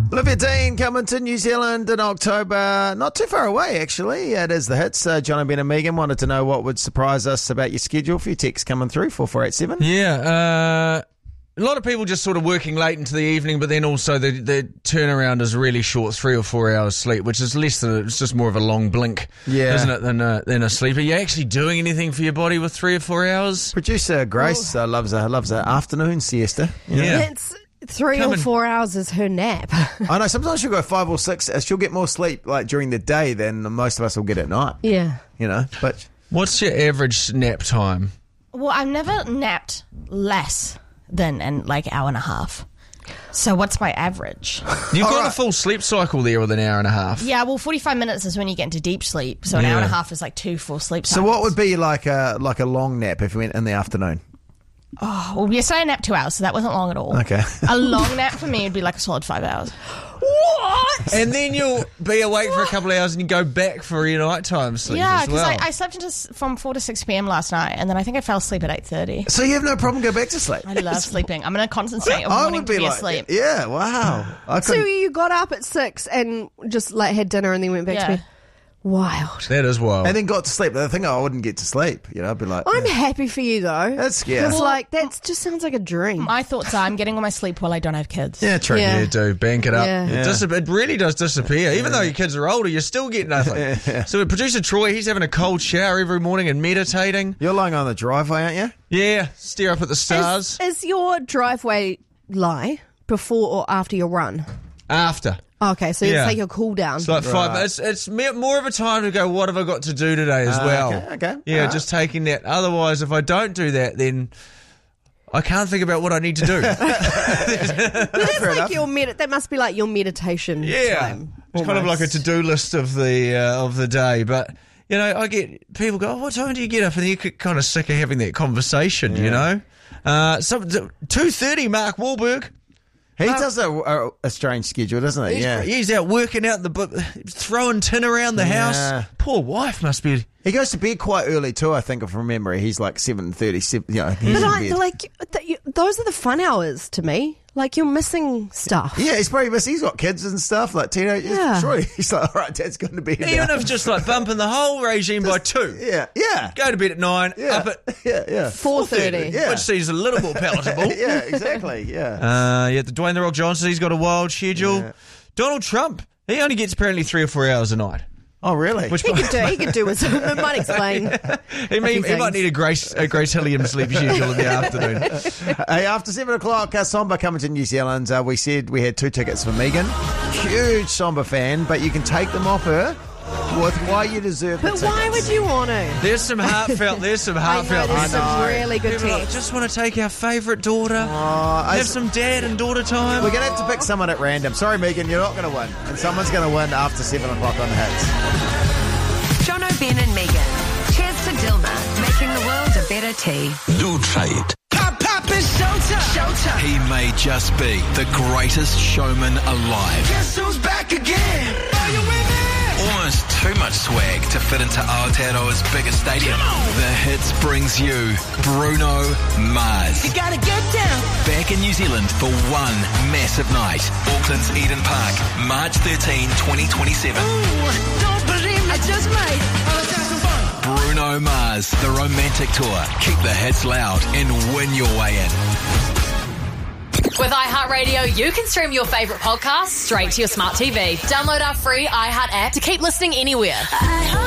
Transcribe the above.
Olivia Dean coming to New Zealand in October. Not too far away, actually. It is the hits. John and Ben and Megan wanted to know what would surprise us about your schedule. A few texts coming through, 4487. Yeah, a lot of people just sort of working late into the evening, but then also the turnaround is really short, 3 or 4 hours sleep, which is less than, it's just more of a long blink, isn't it, than a sleep. Are you actually doing anything for your body with 3 or 4 hours? Producer Grace loves a afternoon siesta. Yeah. It's 3 or 4 hours is her nap. I know, sometimes she'll go 5 or 6. She'll get more sleep like during the day than most of us will get at night. Yeah. You know, but... What's your average nap time? Well, I've never napped less than an hour and a half. So what's my average? You've got a full sleep cycle there with an hour and a half. Yeah, well, 45 minutes is when you get into deep sleep. So an hour and a half is like 2 full sleep cycles. So what would be like a long nap if we went in the afternoon? Oh, well, you say I napped 2 hours, so that wasn't long at all. Okay. A long nap for me would be like a solid 5 hours. What? And then you'll be awake for a couple of hours and you go back for your nighttime sleep Yeah, as because well. I slept from 4 to 6 p.m. last night, and then I think I fell asleep at 8:30. So you have no problem going back to sleep? I love sleeping. I'm in a constant state of I wanting would to be be like, asleep. yeah, wow. So you got up at 6 and just had dinner and then went back to bed? Wild. That is wild. And then got to sleep. The thing I wouldn't get to sleep. You know, I'd be like... I'm happy for you, though. That's Because, scary. that just sounds like a dream. My thoughts are I'm getting all my sleep while I don't have kids. Yeah, true. Yeah. Yeah, do bank it up. Yeah. It really does disappear. Even though your kids are older, you still get nothing. So producer Troy, he's having a cold shower every morning and meditating. You're lying on the driveway, aren't you? Yeah, stare up at the stars. Is your driveway lie before or after your run? After. Okay, so it's Yeah. like your cool down. It's like 5 minutes. It's more of a time to go, what have I got to do today as well? Okay. Yeah, just taking that. Otherwise, if I don't do that, then I can't think about what I need to do. But that's like that must be like your meditation time. It's kind of like a almost. to-do list of the day. But, you know, I get people go, oh, what time do you get up? And you get kind of sick of having that conversation, you know? 2:30, Mark Wahlberg. He does a strange schedule, doesn't he? Yeah. He's out working out throwing tin around the house. Yeah. Poor wife must be... He goes to bed quite early too, I think, from memory. He's like 7:30, you know. He's But in bed. those are the fun hours to me. Like you're missing stuff. Yeah, he's probably missing. He's got kids and stuff, like teenagers. Yeah. Surely he's like, all right, Dad's going to bed Even now. if just like bumping the whole regime by 2. Yeah. Go to bed at 9, Yeah. up at 4:30. Yeah. which seems a little more palatable. Yeah, exactly. Yeah. The Dwayne The Rock Johnson, he's got a wild schedule. Yeah. Donald Trump, he only gets apparently 3 or 4 hours a night. Oh, really? Which He could do with it might explain. he might things. need a Grace Hilliam sleep schedule in the afternoon. Hey, after 7 o'clock, Samba coming to New Zealand. We said we had 2 tickets for Megan. Huge Samba fan, but you can take them off her with why you deserve the But tickets. why would you want to? There's some heartfelt. There's some really good People are like, text. just want to take our favourite daughter, I have some dad and daughter time. We're going to have to pick someone at random. Sorry, Megan, you're not going to win. And someone's going to win after 7 o'clock on the hits. John O'Ben and Megan. Cheers to Dilma, making the world a better tea. Do trade. Pop, it's showtime. He may just be the greatest showman alive. Guess who's back again? Are you with me? Almost too much swag to fit into Aotearoa's biggest stadium. The Hits brings you Bruno Mars. You gotta get down. Back in New Zealand for one massive night. Auckland's Eden Park, March 13, 2027. Ooh, don't believe me, I just might. Let's have some fun. Bruno Mars, the romantic tour. Keep the hits loud and win your way in. With iHeartRadio, you can stream your favourite podcasts straight to your smart TV. Download our free iHeart app to keep listening anywhere.